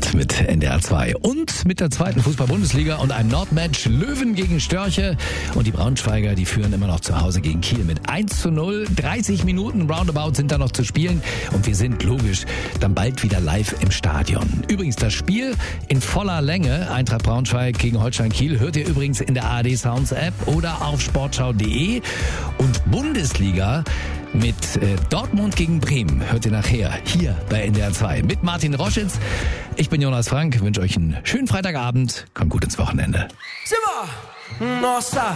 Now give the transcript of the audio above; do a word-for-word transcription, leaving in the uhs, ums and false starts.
Feierabend mit N D R zwei und mit der zweiten Fußball-Bundesliga und einem Nordmatch Löwen gegen Störche. Und die Braunschweiger, die führen immer noch zu Hause gegen Kiel mit eins zu null. dreißig Minuten roundabout sind da noch zu spielen und wir sind logisch dann bald wieder live im Stadion. Übrigens, das Spiel in voller Länge, Eintracht Braunschweig gegen Holstein Kiel, hört ihr übrigens in der A R D Sounds App oder auf sportschau punkt de. Und Bundesliga mit äh, Dortmund gegen Bremen hört ihr nachher hier bei N D R zwei mit Martin Roschitz. Ich bin Jonas Frank, wünsche euch einen schönen Freitagabend. Kommt gut ins Wochenende. Simmer! Nossa!